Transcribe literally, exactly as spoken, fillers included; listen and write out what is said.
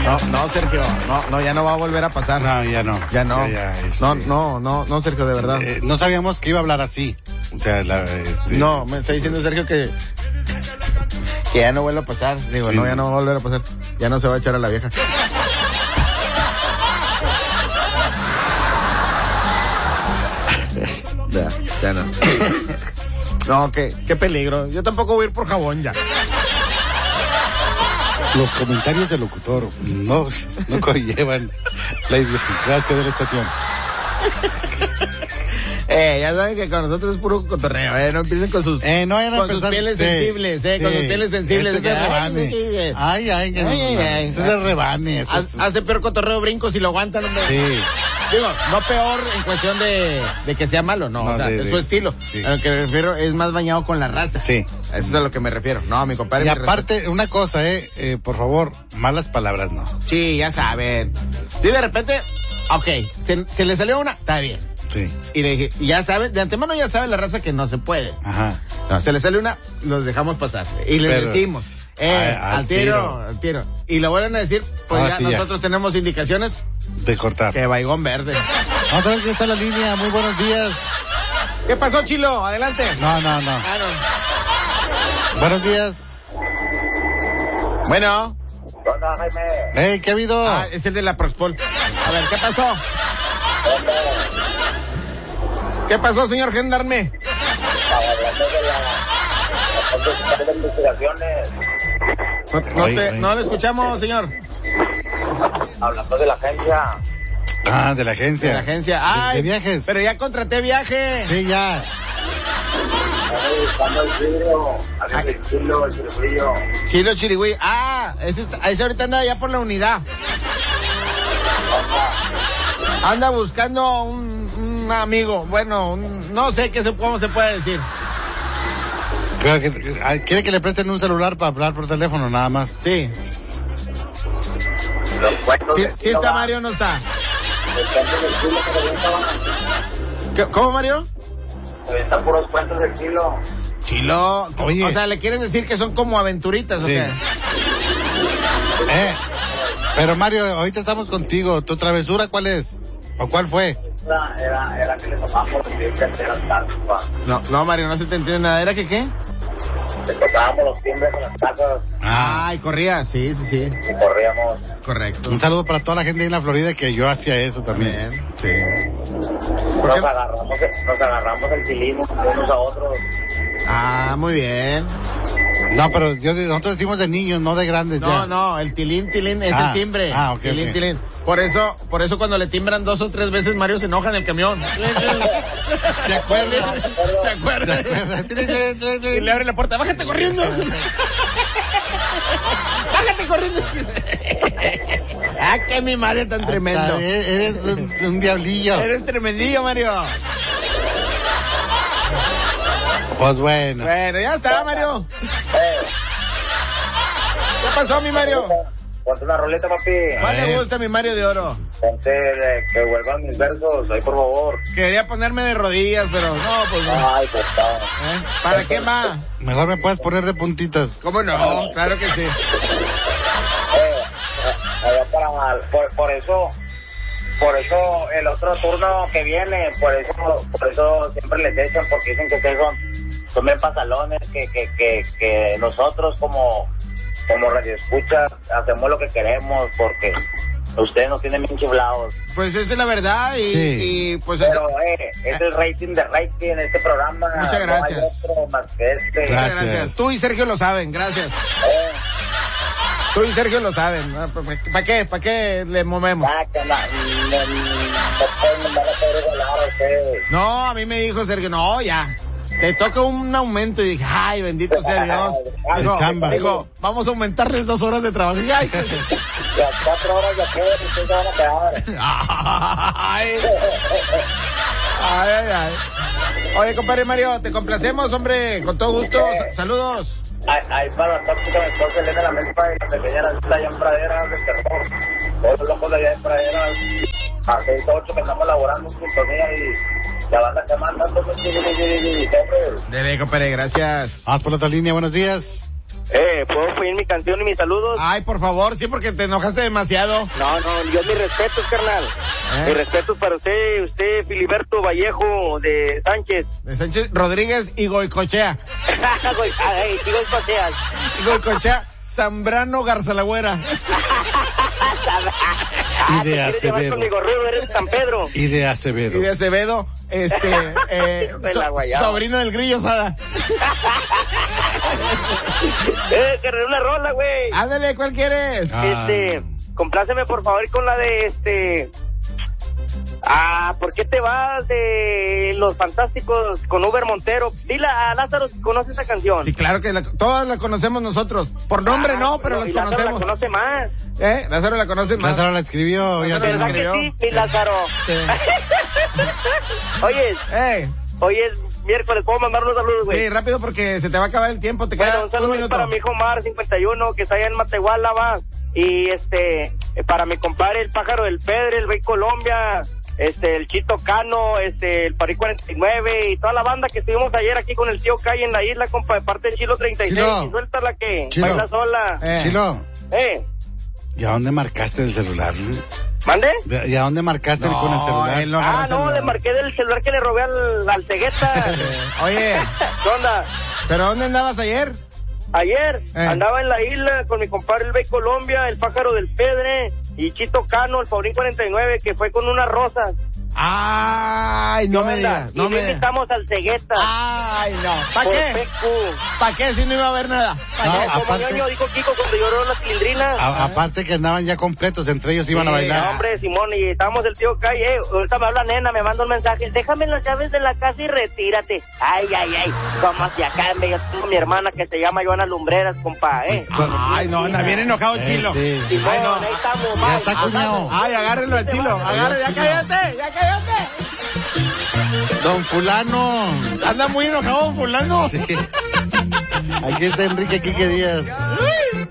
No, no, Sergio, no, no, ya no va a volver a pasar. No, ya no. Ya no. Ya, ya, este... No, no, no, no, Sergio, de verdad. Eh, no sabíamos que iba a hablar así. O sea, la, este... No, me está diciendo Sergio que, que ya no vuelve a pasar. Digo, sí. no, ya no va a volver a pasar. Ya no se va a echar a la vieja. Ya, ya no. No, qué, qué peligro. Yo tampoco voy a ir por jabón ya. Los comentarios del locutor no, no conllevan la idiosincrasia de la estación. Eh, ya saben que con nosotros es puro cotorreo, eh, no empiecen con sus, eh, no con sus pieles sí, sensibles, eh, sí. con sus pieles sensibles. Este es de rebane. Ay, ay, ay, ay, ay, ay. Este es de rebane. Este es... Hace peor cotorreo brincos y lo aguantan, hombre. Sí. Digo, no peor en cuestión de, de que sea malo, no, no o sea, de, de su estilo. Sí. A lo que me refiero es más bañado con la raza. Sí. Eso es a lo que me refiero. No, mi compadre. Y aparte, respeto. Una cosa, eh, eh, por favor, malas palabras no. Sí, ya saben. Sí, de repente, ok, se, se le salió una, está bien. Sí. Y le dije, ya saben, de antemano ya sabe la raza que no se puede. Ajá. No, se le sale una, los dejamos pasar. Y les Pero, decimos, eh, a, al, al tiro, tiro, al tiro. Y lo vuelven a decir, pues Ahora ya sí, nosotros ya. tenemos indicaciones. De cortar. Que baigón verde. Vamos a ver quién está en la línea. Muy buenos días. ¿Qué pasó, Chilo? Adelante. No, no, no. Ah, no. Buenos días. Bueno. Hola, Jaime. Hey, ¿qué ha habido? Ah, es el de la Proxpol. A ver, ¿qué pasó? Hola. ¿Qué pasó, señor gendarme? Hablando de la... de investigaciones. No, no, te, no le escuchamos, señor. Hablando de la agencia. Ah, de la agencia. De la agencia. Ay, de, de viajes. Pero ya contraté viaje. Sí, ya. Buscando el chilo. El chilo, el chirigüillo. Chilo, chirigüillo. Ah, ese, está, ese ahorita anda allá por la unidad. Anda buscando un, un amigo. Bueno, un, no sé qué se, cómo se puede decir. Creo que, ¿quiere que le presten un celular para hablar por teléfono nada más? Sí. Sí, sí está Mario o no está. ¿Qué, ¿Cómo, Mario? Están puros cuentos del Chilo. Chilo, oye. O sea, ¿le quieren decir que son como aventuritas sí. o qué? Eh, pero Mario, ahorita estamos contigo. ¿Tu travesura cuál es? ¿O cuál fue? Era, era, era que le tocábamos los timbres de las casas. No, no, Mario, no se te entiende nada. ¿Era que qué? Le tocábamos los timbres en las casas. Ah, y corría, sí, sí, sí. Y corríamos. Es correcto. Un saludo para toda la gente en la Florida que yo hacía eso también. también. Sí. Nos agarramos, nos agarramos el tilismo unos a otros. Ah, muy bien. No, pero yo, nosotros decimos de niños, no de grandes. No, ya. no, el tilín, tilín es ah, el timbre. Ah, ok. Tilín, okay. tilín. Por eso, por eso cuando le timbran dos o tres veces, Mario se enoja en el camión. ¿Se acuerda? ¿Se acuerda? Y le abre la puerta, bájate corriendo. Bájate corriendo. Ah, que mi Mario tan tremendo. Eres un, un diablillo. Eres tremendillo, Mario. Pues bueno. Bueno, ya está, Mario. ¿Qué pasó, mi Mario? Ponte una roleta, papi. ¿Cuál le gusta, mi Mario de oro? Ponte eh, que vuelvan mis versos, ahí por favor. Quería ponerme de rodillas, pero no, pues no. Ay, pues está. ¿Eh? ¿Para qué más? Mejor me puedes poner de puntitas. ¿Cómo no? Claro que sí. Eh, eh, para mal. Por, por eso, por eso el otro turno que viene, por eso, por eso siempre les echan, porque dicen que ustedes son, son bien pasalones, que, que, que, que nosotros como, como radioescuchas hacemos lo que queremos, porque ustedes nos tienen bien chiflados. Pues esa es la verdad y, sí. y pues pero eh, es el rating de rating en este programa. Muchas gracias. No hay otro más que este. Gracias. Muchas gracias. Tú y Sergio lo saben, gracias. Eh. Tú y Sergio lo saben. ¿Para qué? ¿Para qué le movemos? Ah, que no, no, no, no, a mí me dijo Sergio, no, ya. Te toca un aumento y dije, ay, bendito sea Dios. Dijo, chamba. dijo, vamos a aumentarles dos horas de trabajo. Y, ay, las cuatro horas de qué, ustedes van a quedar. Ay. Ay, ay, ay. Oye, compadre Mario, te complacemos, hombre, con todo gusto. Eh. Saludos. Ahí para la tóxica, mi esposa Elena la Mespa y la pequeña está allá en Praderas de terror. Todos los locos de allá en Praderas, a seis a ocho que estamos laborando en sintonía y la banda que manda, entonces, Dele, compadre, gracias. Vamos por la otra línea, buenos días. Eh, ¿puedo pedir mi canción y mis saludos? Ay, por favor, sí, porque te enojaste demasiado. No, no, yo mis respetos, carnal. ¿Eh? Mis respetos para usted, usted, Filiberto Vallejo de Sánchez. De Sánchez Rodríguez y Goicochea. Ay, sí, Goicochea. Y Goicochea, Zambrano Garzalagüera. Y de Acevedo. Eres San Pedro. Y de Acevedo. Y de Acevedo, este, eh, so, sobrino del Grillo Sada. eh, que una rola, güey. Ándale, ¿cuál quieres? Ah. Este, compláceme por favor con la de este... Ah, ¿por qué te vas de Los Fantásticos con Uber Montero? Dile a Lázaro si conoce esa canción. Sí, claro que la, todas la conocemos nosotros. Por nombre ah, no, pero las conocemos. Lázaro la conoce más. ¿Eh? Lázaro la conoce más. Lázaro la escribió. Ya ¿verdad que sí, mi Lázaro? Sí. Oye, hey. Hoy es miércoles, ¿puedo mandar unos saludos, güey? Sí, rápido porque se te va a acabar el tiempo. Te bueno, queda un saludo un para mi hijo Mar, cincuenta y uno, que está allá en Matehuala, va. Y este, para mi compadre, el Pájaro del Pedre, el Rey Colombia, este, el Chito Cano, este, el París cuarenta y nueve y toda la banda que estuvimos ayer aquí con el tío Calle en la isla, compa, de parte del Chilo treinta y seis. Chilo. Y suéltala que Chilo. Baila sola. Eh. Chilo. Eh. ¿Y a dónde marcaste el celular? ¿Mande? ¿Y a dónde marcaste no, con el celular? No ah, no, celular. le marqué del celular que le robé al, al Cegueta. Oye. ¿Qué onda? ¿Pero dónde andabas ayer? Ayer eh. andaba en la isla con mi compadre el Bey Colombia, el Pájaro del Pedre y Chito Cano, el Faurín cuarenta y nueve, que fue con unas rosas. Ay, no me digas. No y me invitamos al Cegueta. Ay, no. ¿Para qué? ¿Para qué si no iba a haber nada? No, qué? Como aparte, ñoño, dijo Kiko cuando lloró la cilindrina. A, aparte que andaban ya completos, entre ellos iban sí, a bailar. No, hombre, Simón, y estábamos el tío Calle, eh, ahorita me habla nena, me manda un mensaje, déjame las llaves de la casa y retírate. Ay, ay, ay, como si acá en medio tengo mi hermana que se llama Joana Lumbreras, compa, eh. Ay, no, anda bien enojado el Chilo. Eh, sí. Simón, ay, no. ahí estamos, ya está cuñado. Ay, agárrenlo al Chilo, agárrenlo, ya cállate, ya cállate. Don Fulano. Anda muy enojado, Fulano. Sí. Aquí está Enrique Quique Díaz.